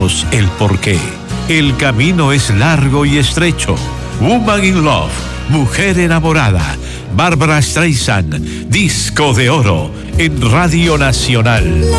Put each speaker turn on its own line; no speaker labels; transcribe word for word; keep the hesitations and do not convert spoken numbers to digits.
el porqué. El camino es largo y estrecho. Woman in Love, Mujer Enamorada. Bárbara Streisand, Disco de Oro en Radio Nacional.